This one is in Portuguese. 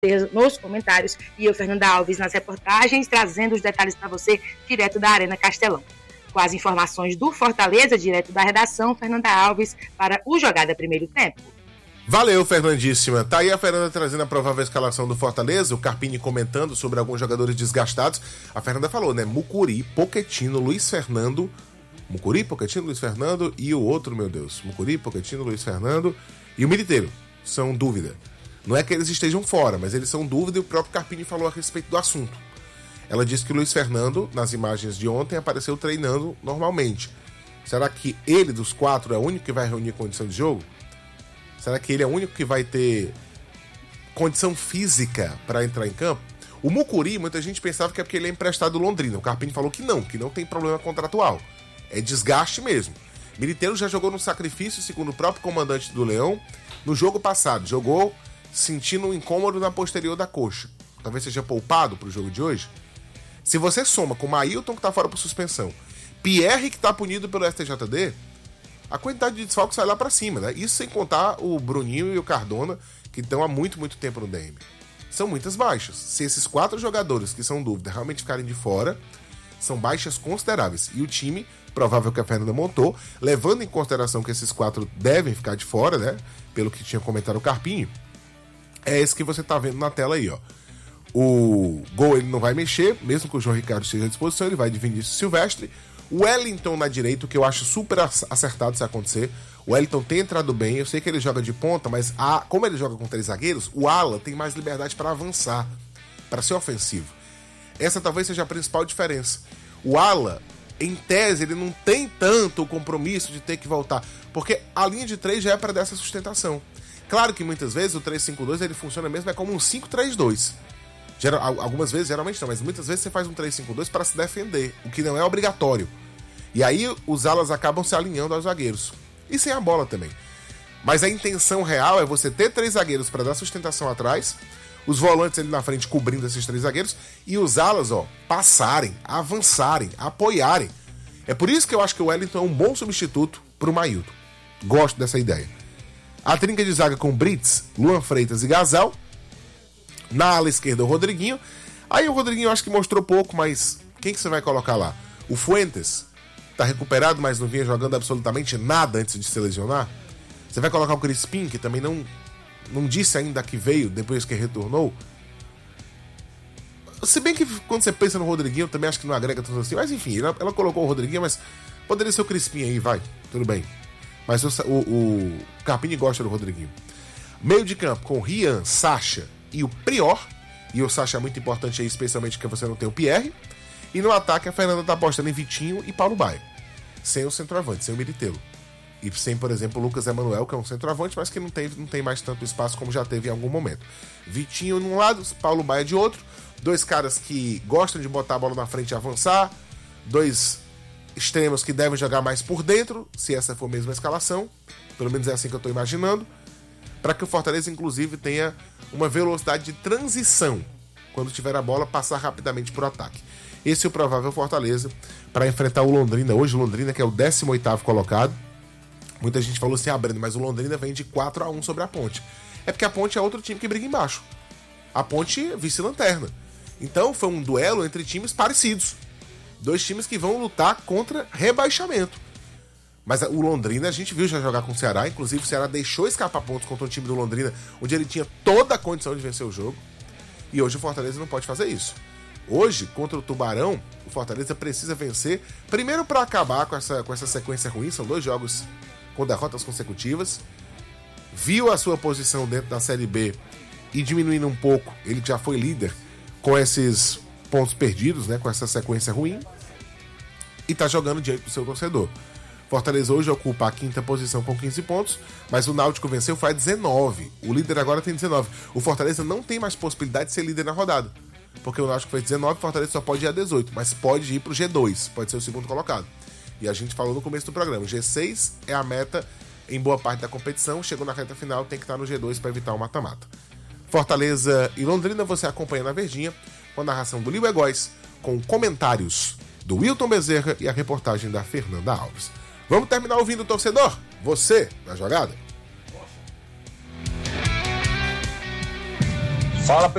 nos comentários e eu, Fernanda Alves, nas reportagens, trazendo os detalhes para você direto da Arena Castelão. Com as informações do Fortaleza, direto da redação, Fernanda Alves, para o Jogada Primeiro Tempo. Valeu, Fernandíssima. Tá aí a Fernanda trazendo a provável escalação do Fortaleza, o Carpini comentando sobre alguns jogadores desgastados. A Fernanda falou, né? Mucuri, Pochettino, Luiz Fernando. Mucuri, Pochettino, Luiz Fernando e o outro, meu Deus. Mucuri, Pochettino, Luiz Fernando e o Militeiro. São dúvida. Não é que eles estejam fora, mas eles são dúvida e o próprio Carpini falou a respeito do assunto. Ela disse que o Luiz Fernando, nas imagens de ontem, apareceu treinando normalmente. Será que ele, dos 4, é o único que vai reunir condição de jogo? Será que ele é o único que vai ter condição física para entrar em campo? O Mucuri, muita gente pensava que é porque ele é emprestado do Londrina. O Carpini falou que não tem problema contratual. É desgaste mesmo. Militeiro já jogou no sacrifício, segundo o próprio comandante do Leão, no jogo passado. Jogou sentindo um incômodo na posterior da coxa. Talvez seja poupado para o jogo de hoje. Se você soma com o Mailton, que está fora por suspensão, Pierre, que está punido pelo STJD, a quantidade de desfalques sai lá para cima, né? Isso sem contar o Bruninho e o Cardona, que estão há muito tempo no DM. São muitas baixas. Se esses 4 jogadores que são dúvida realmente ficarem de fora, são baixas consideráveis. E o time, provável que a Fernanda montou, levando em consideração que esses 4 devem ficar de fora, né? Pelo que tinha comentado o Carpinho, é esse que você tá vendo na tela aí, ó. O gol ele não vai mexer, mesmo que o João Ricardo esteja à disposição, ele vai de Vinícius Silvestre. O Wellington na direita, o que eu acho super acertado se acontecer. O Wellington tem entrado bem, eu sei que ele joga de ponta, mas como ele joga com 3 zagueiros, o ala tem mais liberdade para avançar, para ser ofensivo. Essa talvez seja a principal diferença. O ala, em tese, ele não tem tanto o compromisso de ter que voltar, porque a linha de 3 já é para dar essa sustentação. Claro que muitas vezes o 3-5-2 ele funciona mesmo é como um 5-3-2. Algumas vezes, geralmente não, mas muitas vezes você faz um 3-5-2 para se defender, o que não é obrigatório. E aí os alas acabam se alinhando aos zagueiros. E sem a bola também. Mas a intenção real é você ter 3 zagueiros para dar sustentação atrás, os volantes ali na frente cobrindo esses 3 zagueiros, e os alas, ó, passarem, avançarem, apoiarem. É por isso que eu acho que o Wellington é um bom substituto pro Mailton. Gosto dessa ideia. A trinca de zaga com Brits, Luan Freitas e Gasal. Na ala esquerda o Rodriguinho. Aí o Rodriguinho eu acho que mostrou pouco, mas quem que você vai colocar lá? O Fuentes tá recuperado, mas não vinha jogando absolutamente nada antes de se lesionar. Você vai colocar o Crispim, que também não disse ainda que veio depois que retornou. Se bem que quando você pensa no Rodriguinho, eu também acho que não agrega tanto assim. Mas enfim, ela colocou o Rodriguinho, mas poderia ser o Crispim aí, vai, tudo bem. Mas o Carpini gosta do Rodriguinho. Meio de campo com Rian, Sacha e o Prior. E o Sacha é muito importante aí, especialmente porque você não tem o Pierre. E no ataque a Fernanda tá apostando em Vitinho e Paulo Baia. Sem o centroavante, sem o Militeiro. E sem, por exemplo, o Lucas Emanuel, que é um centroavante, mas que não tem mais tanto espaço como já teve em algum momento. Vitinho de um lado, Paulo Baia de outro. 2 caras que gostam de botar a bola na frente e avançar. 2 extremos que devem jogar mais por dentro, se essa for mesmo a escalação. Pelo menos é assim que eu estou imaginando. Para que o Fortaleza, inclusive, tenha uma velocidade de transição. Quando tiver a bola, passar rapidamente por ataque. Esse é o provável Fortaleza para enfrentar o Londrina. Hoje o Londrina, que é o 18º colocado. Muita gente falou assim, Breno, mas o Londrina vem de 4-1 sobre a Ponte. É porque a Ponte é outro time que briga embaixo. A Ponte vice-lanterna. Então foi um duelo entre times parecidos. 2 times que vão lutar contra rebaixamento. Mas o Londrina a gente viu já jogar com o Ceará. Inclusive o Ceará deixou escapar pontos contra o time do Londrina, onde ele tinha toda a condição de vencer o jogo. E hoje o Fortaleza não pode fazer isso. Hoje, contra o Tubarão, o Fortaleza precisa vencer. Primeiro para acabar com essa sequência ruim. São 2 jogos com derrotas consecutivas. Viu a sua posição dentro da Série B e diminuindo um pouco. Ele já foi líder com esses pontos perdidos, né, com essa sequência ruim. E tá jogando diante do seu torcedor. Fortaleza hoje ocupa a 5ª posição com 15 pontos, mas o Náutico venceu foi a 19. O líder agora tem 19. O Fortaleza não tem mais possibilidade de ser líder na rodada. Porque o Náutico fez 19, o Fortaleza só pode ir a 18, mas pode ir pro G2, pode ser o segundo colocado. E a gente falou no começo do programa, o G6 é a meta em boa parte da competição, chegou na reta final, tem que estar no G2 para evitar o mata-mata. Fortaleza e Londrina você acompanha na Verdinha, com a narração do Lio Egóis, com comentários do Wilton Bezerra e a reportagem da Fernanda Alves. Vamos terminar ouvindo o torcedor? Você, na jogada? Fala,